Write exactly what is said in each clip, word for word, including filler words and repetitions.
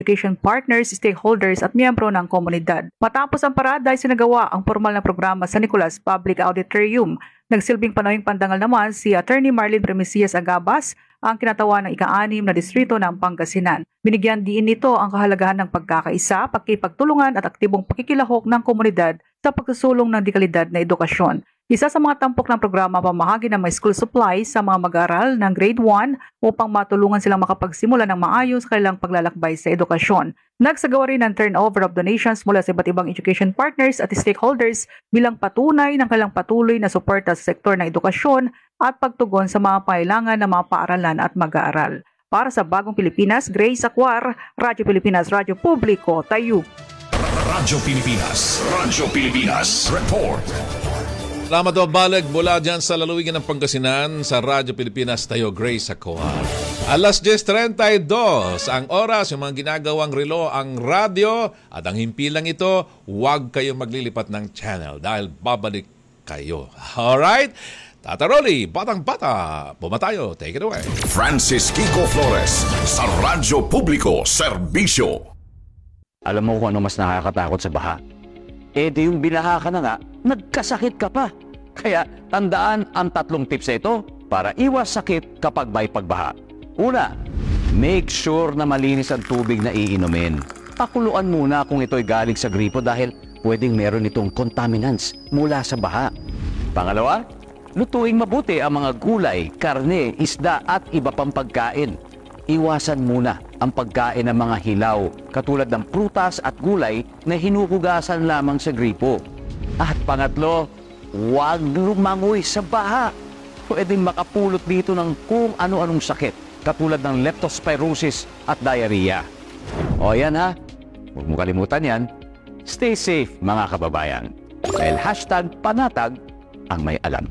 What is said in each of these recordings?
education partners, stakeholders at miyembro ng komunidad. Matapos ang parada ay sinagawa ang formal na programa sa Nicolas Public Auditorium. Nagsilbing panawing pandangal naman si Attorney Marlene Premesias Agabas, ang kinatawa ng ika-anim na distrito ng Pangasinan. Binigyan din nito ang kahalagahan ng pagkakaisa, pagkipagtulungan at aktibong pakikilahok ng komunidad sa pagsusulong ng dekalidad na edukasyon. Isa sa mga tampok ng programa pamahagi ng mga school supplies sa mga mag-aaral ng grade one upang matulungan silang makapagsimula ng maayos sa kanilang paglalakbay sa edukasyon. Nagsagawa rin ng turnover of donations mula sa iba't ibang education partners at stakeholders bilang patunay ng kanilang patuloy na suporta sa sektor ng edukasyon at pagtugon sa mga pangailangan ng mga paaralan at mag-aaral. Para sa Bagong Pilipinas, Grace Acuar, Radyo Pilipinas, Radyo Publiko, Tayo. Radyo Pilipinas, Radyo Pilipinas, Report. Salamat o balag mula dyan sa lalawigan ng Pangasinan sa Radyo Pilipinas, tayo Grace Acuar. Alas diyes treinta y dos ang oras, yung mga ginagawang relo ang radyo at ang himpilang ito, huwag kayong maglilipat ng channel dahil babalik kayo. Alright? Tata Rolly, batang-bata, bumatayo, take it away. Francis Kiko Flores sa Radyo Publiko, Serbisyo. Alam mo kung ano mas nakakatakot sa baha? Eh di yung binaha ka na nga, nagkasakit ka pa. Kaya tandaan ang tatlong tips na ito para iwas sakit kapag may pagbaha. Una, make sure na malinis ang tubig na iinumin. Pakuluan muna kung ito'y galing sa gripo dahil pwedeng meron itong contaminants mula sa baha. Pangalawa, lutuing mabuti ang mga gulay, karne, isda at iba pang pagkain. Iwasan muna ang pagkain ng mga hilaw katulad ng prutas at gulay na hinuhugasan lamang sa gripo. At pangatlo, huwag lumangoy sa baha. Pwedeng makapulot dito ng kung ano-anong sakit katulad ng leptospirosis at diarrhea. O yan ha, huwag mo kalimutan yan. Stay safe mga kababayan. Dahil hashtag panatag ang may alam.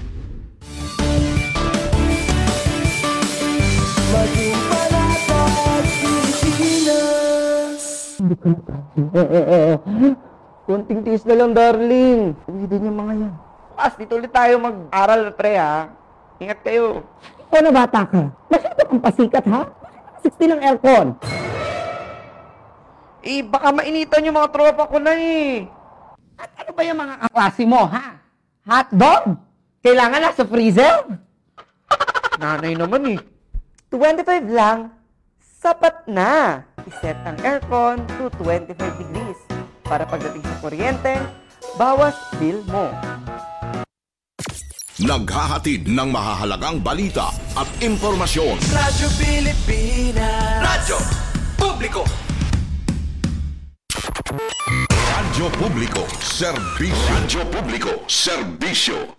Maging panatag Pilipinas. Konting tiis na lang, darling. Uwidin yung mga yan. Pas, dito ulit tayo mag-aral, pre, ha? Ingat kayo. O na bata ka? Masyado kang pasikat, ha? sixty ng aircon. Eh, baka mainitan yung mga tropa ko na, eh. At ano ba yung mga kaklase mo, ha? Hotdog? Kailangan na sa freezer? Nanay naman, eh. twenty-five lang, sapat na. Iset ang aircon to twenty-five degrees para pagdating sa kuryente, bawas bill mo. Naghahatid ng mahahalagang balita at impormasyon. Radyo Pilipinas. Radyo Publiko. Radyo Publiko, Serbisyo. Radyo Publiko, Serbisyo.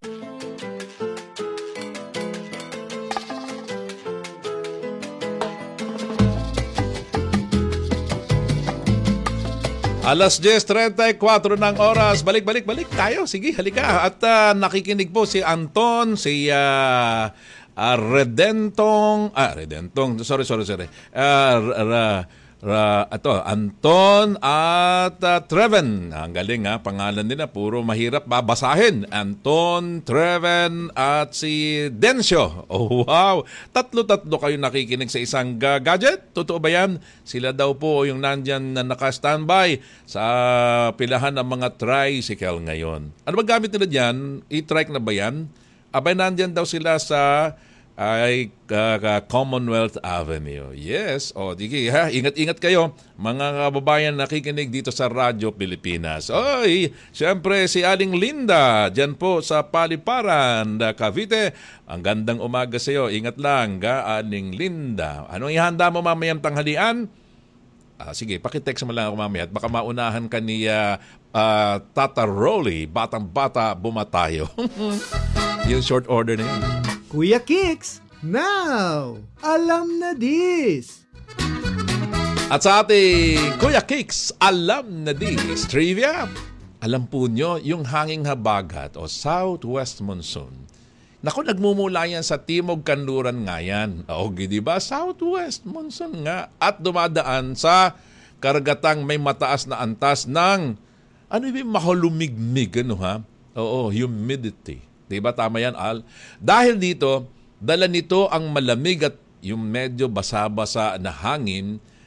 Alas diyes treinta y cuatro ng oras. Balik, balik, balik tayo. Sige, halika. At uh, nakikinig po si Anton, si uh, uh, Redentong, ah, Redentong, sorry, sorry, sorry. Uh, uh, uh, ito, Anton at uh, Treven. Ang galing ha, pangalan nila, puro mahirap babasahin. Anton, Treven at si Dencio. Oh, wow. Tatlo-tatlo kayo nakikinig sa isang uh, gadget. Totoo ba yan? Sila daw po yung nandyan na naka-standby sa pilahan ng mga tricycle ngayon. Ano ba gamit nila dyan? E-trike na ba yan? Abay, nandyan daw sila sa ay uh, uh, Commonwealth Avenue. Yes. O, digi ha. Ingat-ingat kayo, mga kababayan nakikinig dito sa Radyo Pilipinas. Oy, siyempre si Aling Linda, dyan po sa Paliparan, Cavite. Ang gandang umaga sa iyo. Ingat lang, ga, Aling Linda. Anong ihanda mo mamayang tanghalian? Ah, sige, pakitext mo lang ako mamaya at baka maunahan ka ni uh, uh, Tata Rolly, batang-bata, bumatayo. Yung short order na yun. Kuya Kicks, now, alam na this. At sa ating Kuya Kicks, alam na this trivia. Alam po nyo, yung hanging habagat o southwest monsoon, naku, nagmumula yan sa timog kanluran nga yan. O, di ba? Southwest monsoon nga. At dumadaan sa karagatang may mataas na antas ng, ano yung mahalumigmig, ano ha? Oo, humidity. Diba? Tama yan, Al. Dahil dito, dala nito ang malamig at yung medyo basa-basa na hangin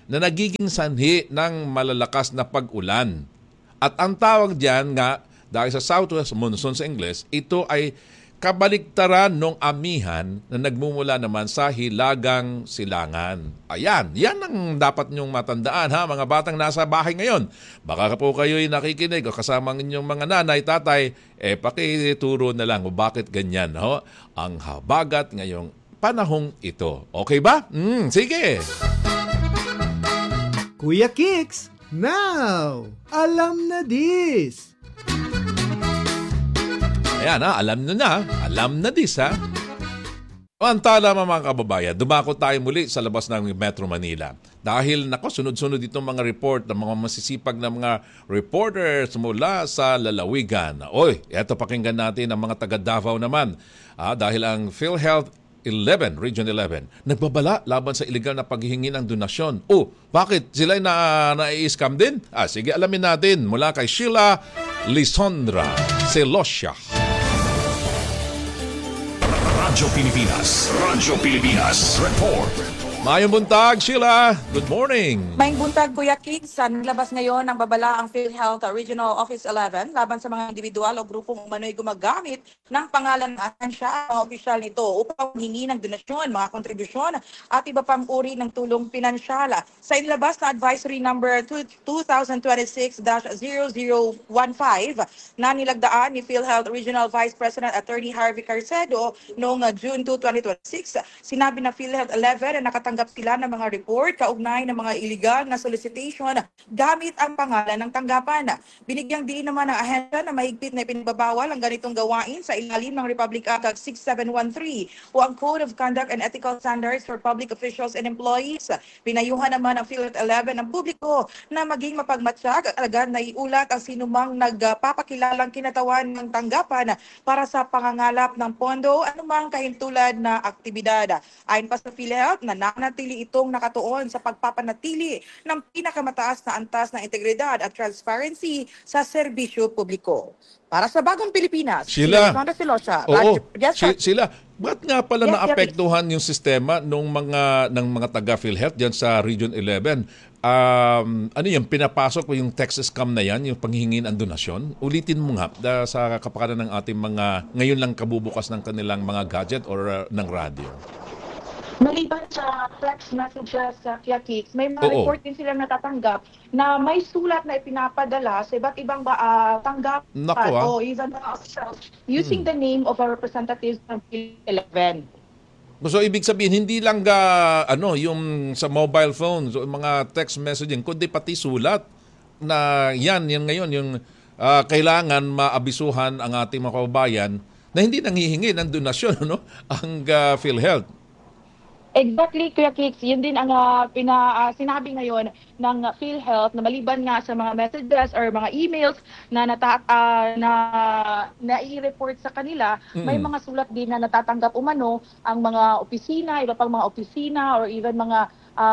na nagiging sanhi ng malalakas na pag-ulan. At ang tawag diyan nga, dahil sa southwest monsoon sa Ingles, ito ay kabaliktaran ng amihan na nagmumula naman sa hilagang silangan. Ayan, yan ang dapat nyong matandaan ha, mga batang nasa bahay ngayon. Baka po kayo'y nakikinig o kasama ng inyong mga nanay, tatay, eh pakituro na lang o bakit ganyan ho, ang habagat ngayong panahong ito. Okay ba? Mm, sige! Kuya Kicks, now! Alam na this! Ayan ha, alam nyo na. Alam na this ha. Ang tala mga kababayan, dumako tayo muli sa labas ng Metro Manila. Dahil nako, sunod-sunod itong mga report ng mga masisipag na mga reporters mula sa lalawigan. Oy, eto pakinggan natin ang mga taga Davao naman. Ah, dahil ang PhilHealth eleven, Region eleven, nagbabala laban sa illegal na paghihingi ng donasyon. Oh, bakit? Sila'y na, na-i-scam din? Ah, sige, alamin natin mula kay Sheila Lisondra Celossia. Radyo Pilipinas. Radyo Pilipinas. Report. Mayong buntag, Sheila. Good morning. Mayong buntag, Kuya Kicks. Naglabas ngayon ng babala ang PhilHealth Regional Office eleven laban sa mga individual o grupong umano'y gumagamit ng pangalan ng ahensya at mga opisyal nito upang hingi ng donasyon, mga kontribusyon at iba pang uri ng tulong pinansyal. Sa inilabas na Advisory Number two thousand twenty-six dash zero zero one five na nilagdaan ni PhilHealth Regional Vice President Attorney Harvey Carcedo noong June second, twenty twenty-six, sinabi na PhilHealth eleven na nakatanggap sila ng mga report kaugnay ng mga illegal na solicitation gamit ang pangalan ng tanggapan. Binigyang diin naman ng ahensya na mahigpit na ipinagbabawal ang ganitong gawain sa ilalim ng Republic Act six seven one three o ang Code of Conduct and Ethical Standards for Public Officials and Employees. Pinayuhan naman ng PhilHealth eleven ang publiko na maging mapagmatsyag agad na iulat ang sinumang nagpapakilalang kinatawan ng tanggapan para sa pangangalap ng pondo anumang kahintulad na aktibidad. Ayon pa sa PhilHealth na nanatili itong nakatuon sa pagpapanatili ng pinakamataas na antas ng integridad at transparency sa serbisyo publiko. Para sa Bagong Pilipinas, Sheila. Sandra Filosa. Oo. Yes, Si- Sheila, ba't nga pala Yes, naapektuhan yung sistema ng mga ng mga taga PhilHealth diyan sa Region eleven? Um, ano yung pinapasok ko yung text scam na yan, yung panghihingi ng donasyon? Ulitin mo nga da, sa kapakanan ng ating mga ngayon lang kabubukas ng kanilang mga gadget or uh, ng radio. Maliban sa text messages sa Kuya Kicks, may mga Oo. report din silang natatanggap na may sulat na ipinapadala sa iba't ibang uh, tanggapan Nako, ah. o even the officials using the name of our representatives ng PhilHealth eleven. So ibig sabihin hindi lang ga ano yung sa mobile phones o mga text messaging kundi pati sulat na yan yan ngayon yung ah, kailangan maabisuhan ang ating mga kababayan na hindi nanghihingi ng donasyon ano ang uh, PhilHealth. Exactly, Kuya Kicks. Yun din ang uh, pina, uh, sinabi ngayon ng uh, PhilHealth na maliban nga sa mga messages or mga emails na nata, uh, na nai-report sa kanila, mm-hmm. may mga sulat din na natatanggap umano ang mga opisina, iba pang mga opisina or even mga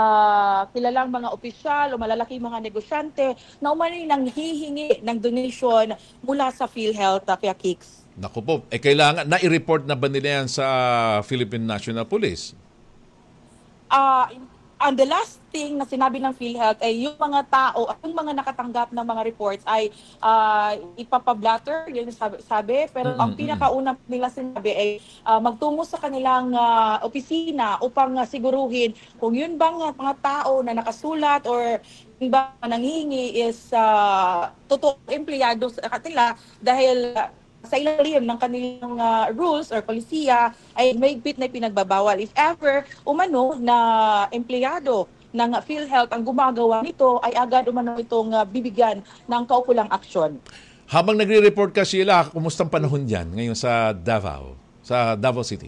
uh, kilalang mga opisyal o malalaking mga negosyante na umano nang hihingi ng donation mula sa PhilHealth, uh, Kuya Kicks. Naku po, eh kailangan na-i-report na ba nila yan sa Philippine National Police? Uh, and the last thing na sinabi ng PhilHealth ay yung mga tao, yung mga nakatanggap ng mga reports ay uh, ipapablatter, yun sabi, sabi. Pero mm-hmm. ang pinakauna nila sinabi ay uh, magtungo sa kanilang uh, opisina upang uh, siguruhin kung yun bang uh, mga tao na nakasulat or yung bang nanghihingi is uh, totoong empleyado sa kanila dahil uh, sa ilalim ng kanilang uh, rules or polisiya ay may bit na pinagbabawal. If ever umano na empleyado ng PhilHealth ang gumagawa nito, ay agad umano itong uh, bibigyan ng kaukulang aksyon. Habang nagre-report ka sila, kumustang panahon dyan ngayon sa Davao, sa Davao City?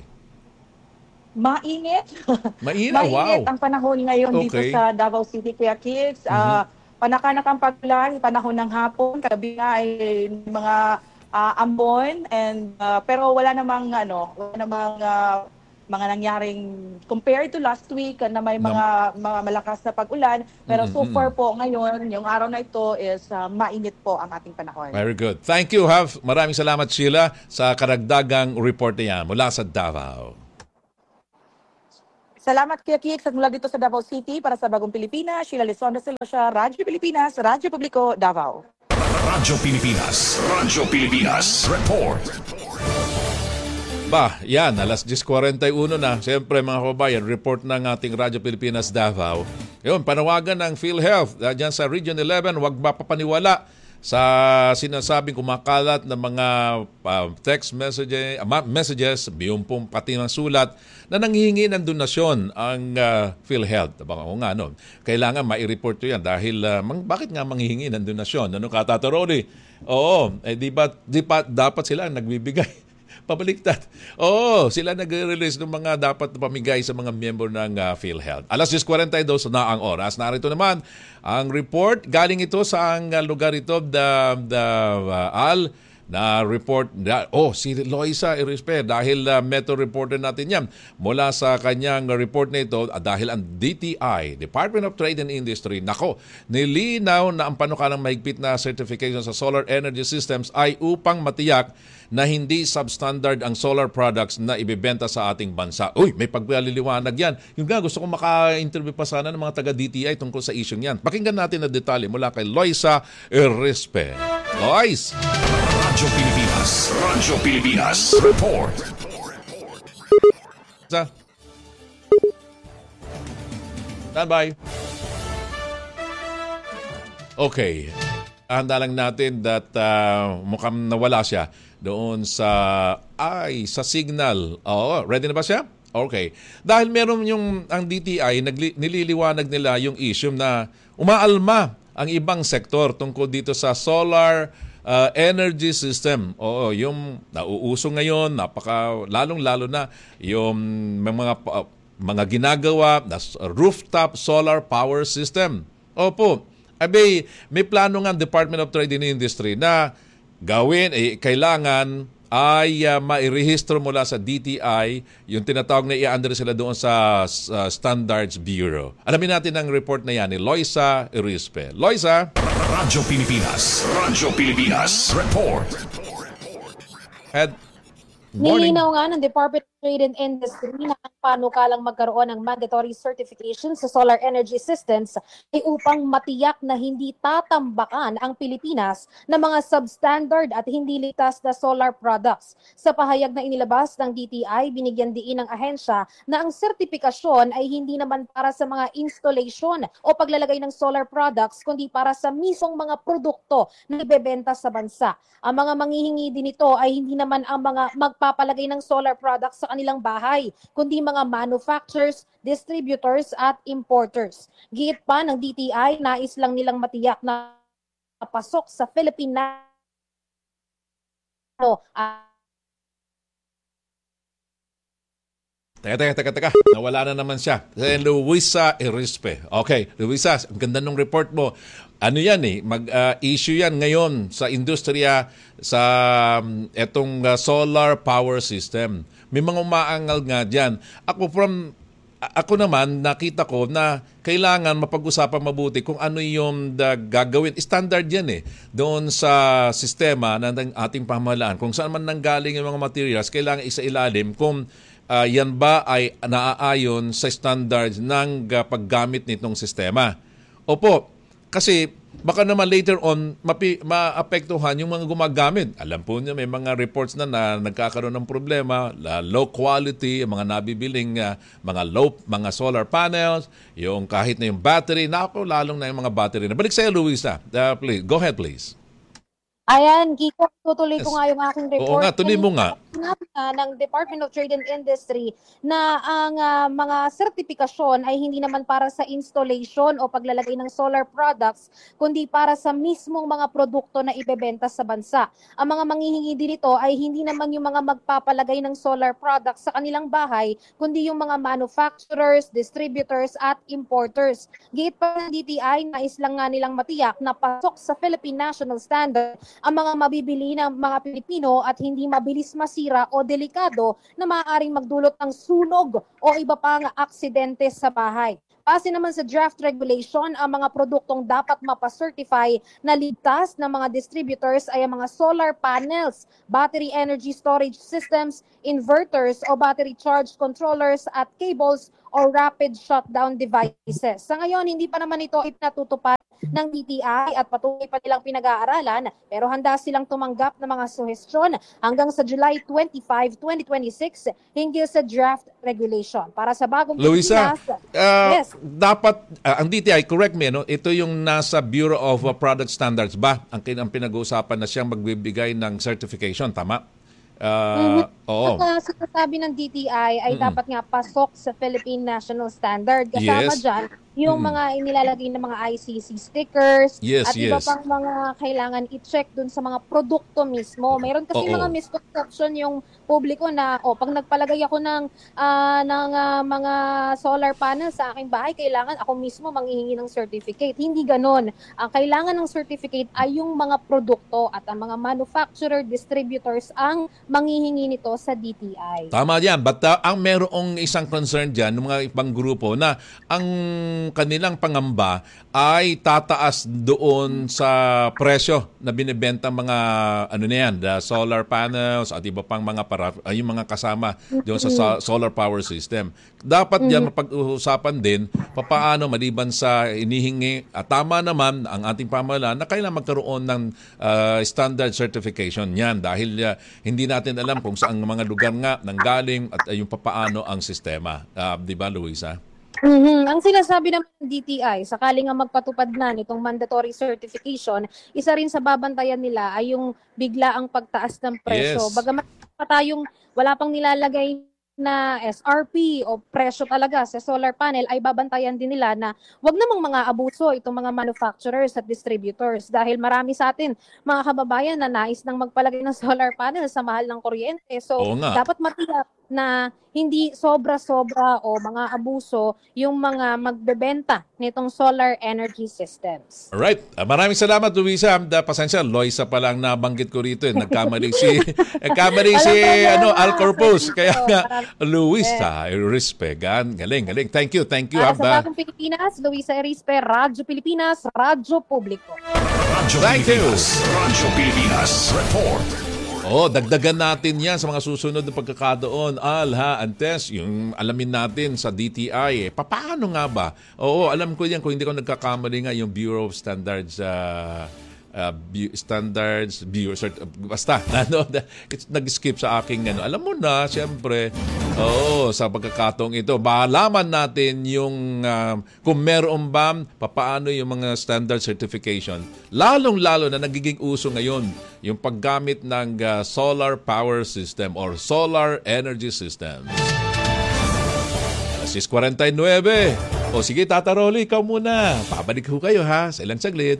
Mainit. Mainit, Mainit wow. ang panahon ngayon dito Okay. sa Davao City, Kuya Kicks. Mm-hmm. Uh, panakanakang paglan, panahon ng hapon, kagabi nga ay mga uh, ambon and uh, pero wala namang ano, wala namang uh, mga nangyaring compared to last week na may mga mga malakas na pag-ulan, pero so far po ngayon, yung araw na ito is uh, mainit po ang ating panahon. Very good. Thank you, Hav. Maraming salamat, Sheila, sa karagdagang report na yan mula sa Davao. Salamat Kuya Kix at mula dito sa Davao City para sa Bagong Pilipinas, Sheila Lizondo Silosya, Radyo Pilipinas, Radyo Publiko, Davao. Radyo Pilipinas. Radyo Pilipinas. Report. Ba, yan, alas diyes kuwarenta y uno na. Siyempre mga kababayan, report ng ating Radyo Pilipinas Davao. Yun, panawagan ng PhilHealth uh, dyan sa Region eleven, huwag mapapaniwala sa sinasabing kumakalat ng mga uh, text messages, uh, messages, biyumpong pati ng sulat na nanghihingi ng donasyon ang uh, PhilHealth. Baka o nga, no? Kailangan mai-report to yan dahil uh, mang, bakit nga manghihingi ng donasyon? Ano katatarori? Oo, eh, di ba, di pa, dapat sila ang nagbibigay? Pabaliktad. Oo, sila nag-release ng mga dapat pamigay sa mga miyembro ng uh, PhilHealth. alas diyes kuwarenta y dos na ang oras. Narito naman ang report. Galing ito sa ang uh, lugar ito, the, the uh, Al, na report. Na, oh, si Loisa Irispe, dahil uh, Metro reporter natin yan. Mula sa kanyang report na ito, uh, dahil ang D T I, Department of Trade and Industry, nako, nilinaw na ang panukalang mahigpit na certification sa solar energy systems ay upang matiyak na hindi substandard ang solar products na ibebenta sa ating bansa. Uy, may pagpaliliwanag yan. Yung nga, gusto kong maka-interview pa sana ng mga taga-D T I tungkol sa issue yan. Pakinggan natin na detalye mula kay Loisa Irispe. Lois! Radyo Pilipinas. Radyo Pilipinas. Report. Sa? Standby. Okay. Handa lang natin that uh, mukhang nawala siya doon sa ay sa signal. Oo, ready na ba siya? Okay. Dahil meron yung ang D T I nagli, nililiwanag nila yung issue na umaalma ang ibang sektor tungkol dito sa solar uh, energy system. Oo, yung nauuso ngayon, napaka lalong-lalo na yung mga uh, mga ginagawa na rooftop solar power system. Opo. Abay, may plano nga ang Department of Trade and Industry na gawin, eh, kailangan ay uh, mairehistro mula sa D T I yung tinatawag na i-under sila doon sa uh, Standards Bureau. Alamin natin ang report na yan ni Loisa Irispe. Loisa! Radyo Pilipinas. Radyo Pilipinas. Report. Head. Morning. Nilinaw nga ng Department of Trade and Industry na ang panukalang magkaroon ng mandatory certification sa solar energy systems ay upang matiyak na hindi tatambakan ang Pilipinas ng mga substandard at hindi ligtas na solar products. Sa pahayag na inilabas ng D T I, binigyan diin ng ahensya na ang sertifikasyon ay hindi naman para sa mga installation o paglalagay ng solar products kundi para sa mismong mga produkto na ibebenta sa bansa. Ang mga manghihingi din ito ay hindi naman ang mga magpapalagay ng solar products sa kanilang bahay, kundi mga manufacturers, distributors at importers. Giit pa ng D T I, nais lang nilang matiyak na pasok sa Philippine no, uh, Teka, teka, teka, teka. Nawala na naman siya. Luisa Irispe. Okay, Luisa, ang ganda ng report mo. Ano yan eh, mag-issue uh, yan ngayon sa industriya sa um, etong uh, solar power system. May mga umaangal nga dyan. Ako from, ako naman, nakita ko na kailangan mapag-usapan mabuti kung ano yung the, gagawin. Standard yan eh. Doon sa sistema ng ating pamahalaan. Kung saan man nanggaling yung mga materials, kailangan isa ilalim kung uh, yan ba ay naaayon sa standards ng uh, paggamit nitong sistema. Opo, kasi baka naman later on mapi, maapektuhan yung mga gumagamit. Alam po niyo, may mga reports na, na nagkakaroon ng problema, la, low quality, mga nabibiling uh, mga low, mga solar panels, yung kahit na yung battery, nako lalong na yung mga battery. Balik sa'yo, Luisa. Uh, please, go ahead please. Ayan, Kiko, tutuloy ko Yes. nga yung aking report. Oo nga, tuloy mo nga. Sinabi nga ng Department of Trade and Industry na ang ah, mga sertifikasyon ay hindi naman para sa installation o paglalagay ng solar products, kundi para sa mismong mga produkto na ibebenta sa bansa. Ang mga manghihingi din ito ay hindi naman yung mga magpapalagay ng solar products sa kanilang bahay, kundi yung mga manufacturers, distributors at importers. Giit pa ng D T I, nais lang nga nilang matiyak na pasok sa Philippine National Standard ang mga mabibili ng mga Pilipino at hindi mabilis masira o delikado na maaaring magdulot ng sunog o iba pang aksidente sa bahay. Base naman sa draft regulation, ang mga produktong dapat mapacertify na ligtas ng mga distributors ay ang mga solar panels, battery energy storage systems, inverters o battery charge controllers at cables o rapid shutdown devices. Sa ngayon, hindi pa naman ito ipinatutupad ng D T I at patuloy pa nilang pinag-aaralan, pero handa silang tumanggap ng mga suhestyon hanggang sa July twenty-fifth, twenty twenty-six hinggil sa draft regulation. Para sa bagong Luisa, Pilipinas, uh, yes. dapat, uh, ang D T I, correct me, no? Ito yung nasa Bureau of uh, Product Standards ba? Ang, ang pinag-uusapan na siyang magbibigay ng certification, tama? Uh, mm-hmm. Oo. At uh, sinasabi ng D T I ay mm-hmm. dapat nga pasok sa Philippine National Standard. Kasama yes. dyan yung mm-hmm. mga inilalagay ng mga I C C stickers yes, at iba yes. pang mga kailangan i-check dun sa mga produkto mismo. Mayroon kasi Oo. mga misconception yung publiko na oh, pag nagpalagay ako ng, uh, ng uh, mga solar panels sa aking bahay, kailangan ako mismo manghihingi ng certificate. Hindi ganon. Ang kailangan ng certificate ay yung mga produkto at ang mga manufacturer, distributors ang manghihingi nito sa D T I. Tama yan. But uh, ang merong isang concern dyan ng mga ibang grupo na ang kanilang pangamba ay tataas doon sa presyo na binibenta mga ano na yan, the solar panels at iba pang mga para, ay, yung mga kasama doon sa so- solar power system. Dapat yan mapag-usapan din papaano maliban sa inihingi at tama naman ang ating pamahalaan na kailangan magkaroon ng uh, standard certification yan dahil uh, hindi natin alam kung saan mga lugar nga nanggaling at uh, yung papaano ang sistema. Uh, di ba, Luisa? Mm-hmm. Ang sinasabi ng D T I, sakali nga magpatupad na nitong mandatory certification, isa rin sa babantayan nila ay yung bigla ang pagtaas ng presyo. Yes. Bagamat pa tayong wala pang nilalagay na S R P o presyo talaga sa solar panel, ay babantayan din nila na wag namang mga abuso itong mga manufacturers at distributors dahil marami sa atin mga kababayan na nais nang magpalagay ng solar panel sa mahal ng kuryente. So dapat matiyak na hindi sobra-sobra o mga abuso yung mga magbebenta nitong solar energy systems. Alright. Uh, maraming salamat, Luisa. Da, pasensya, Loisa pa lang nabanggit ko rito. Eh. Nagkamali si, nagkamali si ano, Alcorpus. Kaya nga, Luisa, respect. Galing, galing. Thank you, thank you. Para sa Hamba. Bagong Pilipinas, Luisa Erispe, Radyo Pilipinas, Radyo Publiko. Radyo Thank you. Pilipinas, Radyo Pilipinas, report. Oh, dagdagan natin yan sa mga susunod na pagkakataon. Al, ha, Antes, yung alamin natin sa D T I. Eh, paano nga ba? Oo, alam ko yan kung hindi ko nagkakamali nga yung Bureau of Standards uh, uh, Bu- Standards Bureau, cert- basta, ano, it's nag-skip sa aking, ano. Alam mo na, siyempre, oo, sa pagkakataong ito, malaman natin yung, uh, kung meron ba, papaano yung mga standard certification. Lalong-lalo na nagiging uso ngayon, yung paggamit ng uh, solar power system or solar energy system. six forty-nine. O sige, Tata Rolly, ikaw muna. Pabalik ko kayo ha, sa ilang saglit.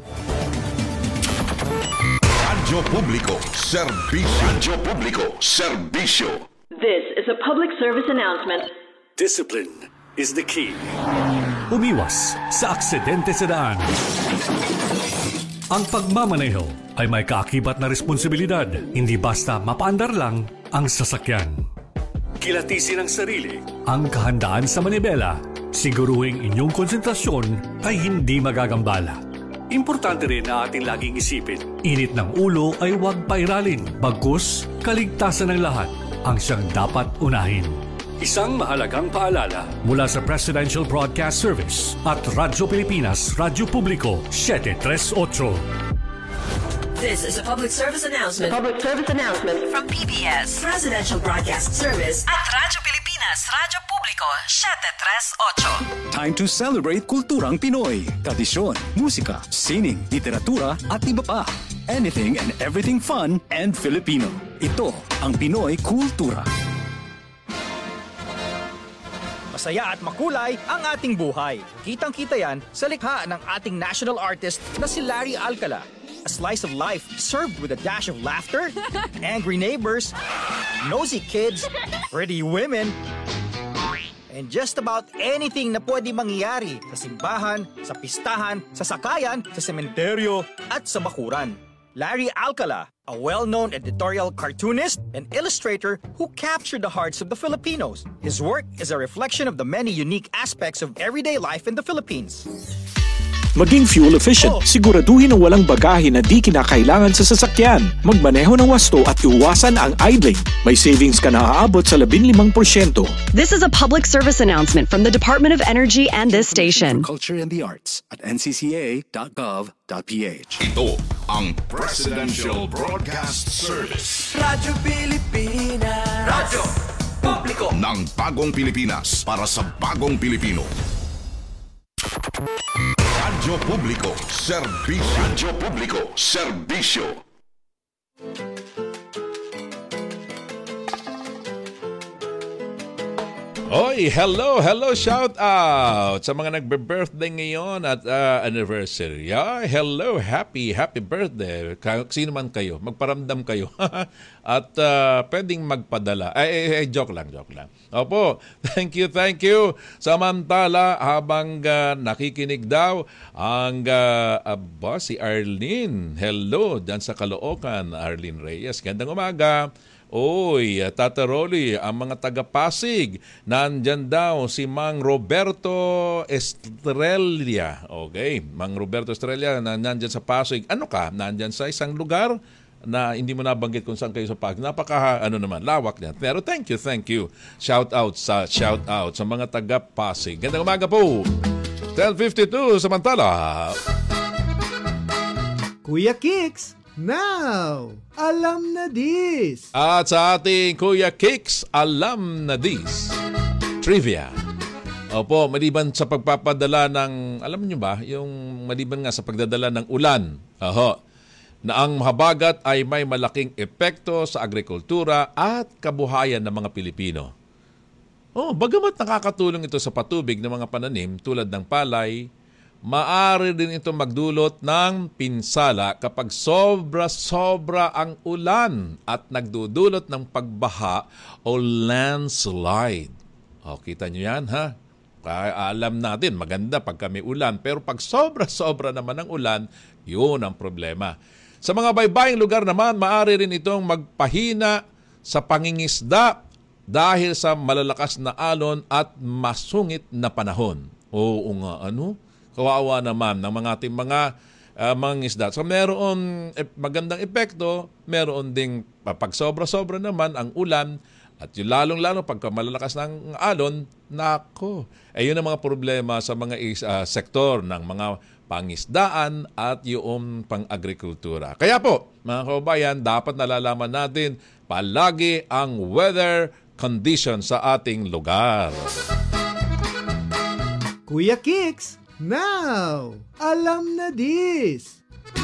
Radyo Publiko, serbisyo. Radyo Publiko, serbisyo. This is a public service announcement. Discipline is the key. Umiwas sa aksidente sa daan. Ang pagmamaneho ay may kaakibat na responsibilidad, hindi basta mapaandar lang ang sasakyan. Kilatisin ang sarili, ang kahandaan sa manibela, siguruhing inyong konsentrasyon ay hindi magagambala. Importante rin na ating laging isipin, init ng ulo ay huwag pairalin, bagkus kaligtasan ng lahat ang siyang dapat unahin. Isang mahalagang paalala mula sa Presidential Broadcast Service at Radyo Pilipinas, Radyo Publiko, seven thirty-eight. This is a public service announcement. A public service announcement from P B S Presidential Broadcast Service at Radyo Pilipinas, Radyo Publiko, seven thirty-eight. Time to celebrate kulturang Pinoy, tradisyon, musika, sining, literatura at iba pa. Anything and everything fun and Filipino. Ito ang Pinoy Kultura. Masaya at makulay ang ating buhay. Kitang-kita yan sa likha ng ating national artist na si Larry Alcala. A slice of life served with a dash of laughter, angry neighbors, nosy kids, pretty women, and just about anything na pwede mangyari sa simbahan, sa pistahan, sa sakayan, sa sementeryo, at sa bakuran. Larry Alcala, a well-known editorial cartoonist and illustrator who captured the hearts of the Filipinos. His work is a reflection of the many unique aspects of everyday life in the Philippines. Maging fuel efficient, siguraduhin na walang bagahe na di kinakailangan sa sasakyan. Magmaneho ng wasto at iwasan ang idling. May savings ka na aabot sa labinlimang porsyento. This is a public service announcement from the Department of Energy and this station. Culture and the Arts at n c c a dot gov dot p h. Ito ang Presidential Broadcast Service. Radyo Pilipinas. Radyo Publiko. Ng bagong Pilipinas para sa bagong Pilipino. Radyo Publiko, Serbisyo. Radyo Publiko, Serbisyo. Oy, hello, hello, shout out sa mga nagbe-birthday ngayon at uh, anniversary. Ay, hello, happy, happy birthday. Sino man kayo, magparamdam kayo. At uh, pwedeng magpadala. Ay, ay, ay, joke lang, joke lang. Opo, thank you, thank you. Samantala, habang uh, nakikinig daw ang uh, aba, si Arlene. Hello, dyan sa Caloocan, Arlene Reyes. Gandang umaga. Oy, Tata Rolly, ang mga taga-Pasig, nandyan daw si Mang Roberto Estrella. Okay, Mang Roberto Estrella, nandyan sa Pasig. Ano ka? Nandyan sa isang lugar na hindi mo nabanggit kung saan kayo sa Pasig. Napaka, ano naman, lawak niyan. Pero thank you, thank you. Shout out sa, shout out sa mga taga-Pasig. Gandang umaga po. ten fifty-two, samantala. Kuya Kicks, now, alam na this. At sa ating Kuya Kicks, alam na this. Trivia. Opo, maliban sa pagpapadala ng, alam niyo ba, yung maliban nga sa pagdadala ng ulan, oho, na ang habagat ay may malaking epekto sa agrikultura at kabuhayan ng mga Pilipino. Oh, bagamat nakakatulong ito sa patubig ng mga pananim tulad ng palay, maaari din ito magdulot ng pinsala kapag sobra-sobra ang ulan at nagdudulot ng pagbaha o landslide. O, kita nyo yan, ha? Alam natin, maganda pag kami ulan. Pero pag sobra-sobra naman ang ulan, yun ang problema. Sa mga baybaying lugar naman, maaari rin itong magpahina sa pangingisda dahil sa malalakas na alon at masungit na panahon. Oo nga, ano? Kawawa naman ng mga ating mga uh, mangingisda. So meron eh, magandang epekto, meron ding pag sobra-sobra naman ang ulan at yung lalong-lalo pagka malalakas ng alon, nako. Eh yun ang mga problema sa mga uh, sektor ng mga pangisdaan at yung pang-agrikultura. Kaya po, mga kababayan, dapat nalalaman natin palagi ang weather condition sa ating lugar. Kuya Kicks, now, alam na this.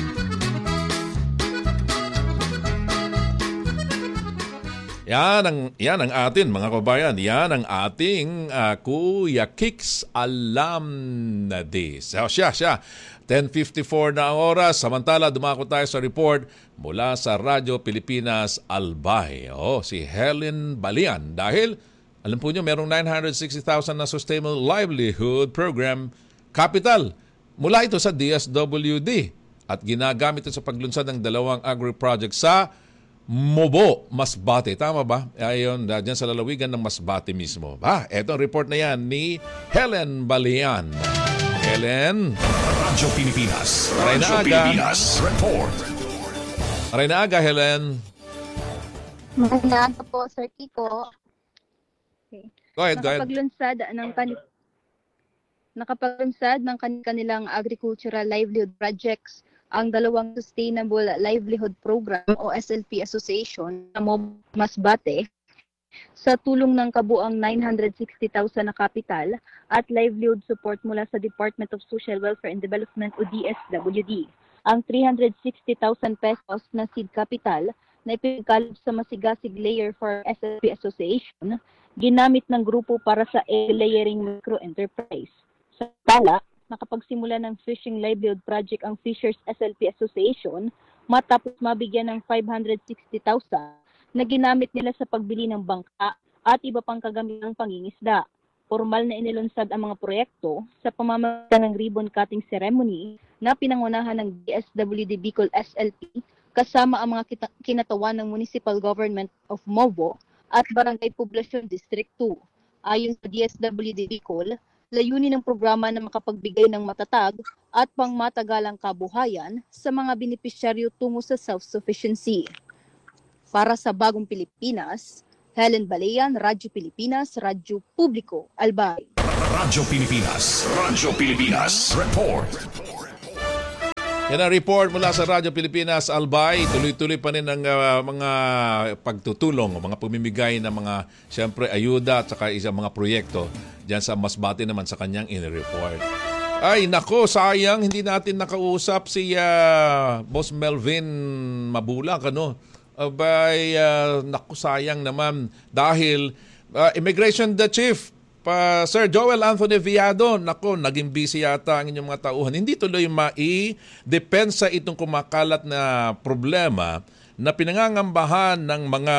Yan ang, yan ang atin, mga kabayan. Yan ang ating uh, Kuya Kicks, alam na this. So, siya, siya. ten fifty-four na ang oras. Samantala, dumako tayo sa report mula sa Radyo Pilipinas Albay. Oh, si Helen Balian. Dahil, alam po nyo, merong nine hundred sixty thousand na Sustainable Livelihood Program Capital. Mula ito sa D S W D. At ginagamit ito sa paglunsad ng dalawang agri-project sa Mobo, Masbate. Tama ba? Ayon, dyan sa lalawigan ng Masbate mismo. Ba, eto ang report na yan ni Helen Balian. Helen. Radyo Pilipinas. Aray na Radyo aga. Pilipinas. Report. Aray na aga, Helen. Magandang aga po, Sir Kiko. Okay. Go ahead, go ahead. Nakapaglunsad ng kan- Nakapaglunsad ng kan- kanilang agricultural livelihood projects ang dalawang Sustainable Livelihood Program o S L P Association sa Mobo, Masbate sa tulong ng kabuang nine hundred sixty thousand na kapital at livelihood support mula sa Department of Social Welfare and Development o D S W D. Ang three hundred sixty thousand pesos na seed capital na ipinagkaloob sa Masigasig Layer for S L P Association ginamit ng grupo para sa layering micro-enterprise. Sa tala, nakapagsimula ng Fishing Livelihood Project ang Fishers S L P Association matapos mabigyan ng five hundred sixty thousand na ginamit nila sa pagbili ng bangka at iba pang kagamitang pangingisda. Formal na inilunsad ang mga proyekto sa pamamagitan ng ribbon cutting ceremony na pinangunahan ng D S W D Bicol S L P kasama ang mga kita- kinatawan ng Municipal Government of Mobo at Barangay Poblacion District two. Ayon sa D S W D Bicol, layunin ng programa na makapagbigay ng matatag at pangmatagalang kabuhayan sa mga benepisyaryo tungo sa self-sufficiency. Para sa Bagong Pilipinas, Helen Balayan, Radyo Pilipinas, Radyo Publiko, Albay. Radyo Pilipinas, Radyo Pilipinas, report. Yan ang report mula sa Radyo Pilipinas, Albay. Tuloy-tuloy pa rin ang uh, mga pagtutulong, mga pumimigay ng mga, siyempre, ayuda at saka isang mga proyekto dyan sa Masbate naman sa kanyang in-report. Ay, nako, sayang, hindi natin nakausap si uh, Boss Melvin Mabulak, ano? Abay, uh, naku, sayang naman dahil uh, Immigration the Chief, pa Sir Joel Anthony Viado, nako, naging busy yata ang inyong mga tauhan. Hindi tuloy mai-depensa itong kumakalat na problema na pinangangambahan ng mga,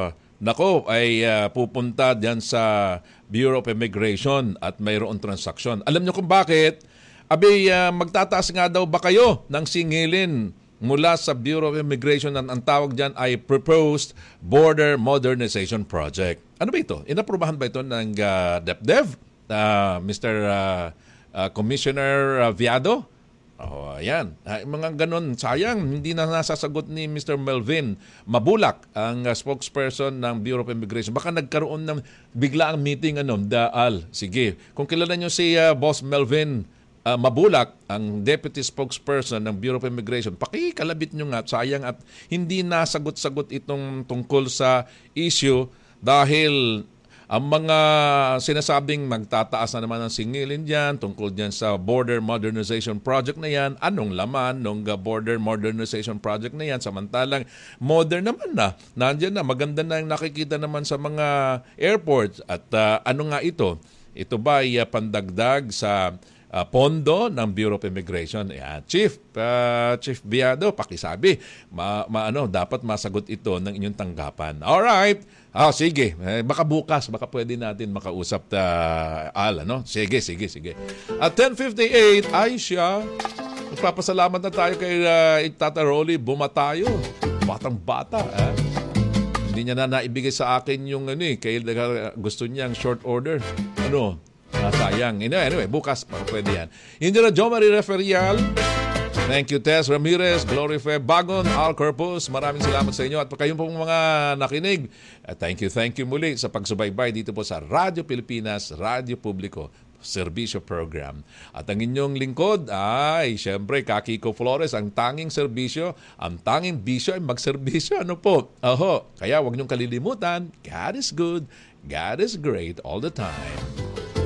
nako, ay uh, pupunta diyan sa Bureau of Immigration at mayroon transaksyon. Alam niyo kung bakit? Abi, uh, magtataas nga daw ba kayo ng singilin mula sa Bureau of Immigration? Ang, ang tawag dyan ay Proposed Border Modernization Project. Ano ba ito? Inaprubahan ba ito ng uh, DepDev? Uh, Mister Uh, uh, Commissioner uh, Viado? Oh, ayan. Uh, mga ganun. Sayang, hindi na nasasagot ni Mister Melvin Mabulak, ang uh, spokesperson ng Bureau of Immigration. Baka nagkaroon ng bigla ang meeting, ano, Daal. Sige. Kung kilala nyo si uh, Boss Melvin Uh, Mabulak, ang deputy spokesperson ng Bureau of Immigration, pakikalabit nyo nga, sayang at hindi nasagot-sagot itong tungkol sa issue dahil ang mga sinasabing magtataas na naman ang singilin dyan tungkol dyan sa Border Modernization Project na yan, anong laman ng uh, Border Modernization Project na yan, samantalang modern naman na, nandyan na, maganda na yung nakikita naman sa mga airports at uh, ano nga ito? Ito ba ay uh, pandagdag sa Uh, pondo ng Bureau of Immigration? Yeah, Chief, uh, Chief Viado, pakisabi, ma, ma, ano, dapat masagot ito ng inyong tanggapan. Alright. Ah, sige. Eh, baka bukas, baka pwede natin makausap uh, Al, ano? Sige, sige, sige. At ten fifty-eight, ay siya, magpapasalamat na tayo kay uh, Tata Rolly Bumatayo. Batang-bata, eh? Hindi niya na naibigay sa akin yung ano eh, kaya gusto niyang short order. Ano? Nasayang. Anyway, bukas pa pwede yan. Hindi na Jo Marie Referial. Thank you, Tess Ramirez, Glory Fe Bagon, Al Corpus. Maraming salamat sa inyo at kayong pong mga nakinig. Thank you, thank you muli sa pagsubaybay dito po sa Radyo Pilipinas, Radyo Publiko, Serbisyo Program. At ang inyong lingkod ay, syempre, Kakiko Flores, ang tanging serbisyo, ang tanging bisyo ay magserbisyo. Ano po? Oho, kaya huwag niyong kalilimutan, God is good, God is great all the time.